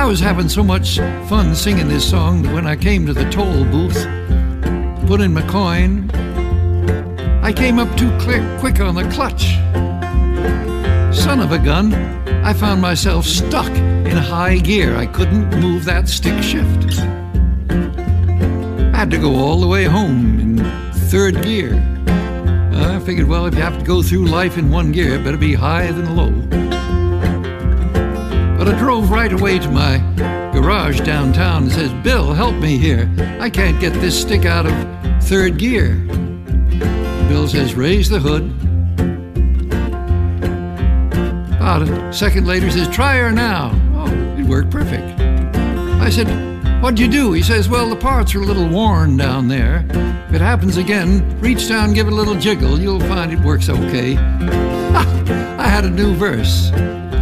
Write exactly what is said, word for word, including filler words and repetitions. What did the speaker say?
I was having so much fun singing this song that when I came to the toll booth, put in my coin, I came up too quick, quick on the clutch. Son of a gun, I found myself stuck in high gear. I couldn't move that stick shift. I had to go all the way home in third gear. I figured, well, if you have to go through life in one gear, it better be high than low. But I drove right away to my garage downtown and says, Bill, help me here. I can't get this stick out of third gear. Bill says, raise the hood. About a second later, he says, try her now. Oh, it worked perfect. I said, what'd you do? He says, well, the parts are a little worn down there. If it happens again, reach down, give it a little jiggle. You'll find it works okay. I had a new verse.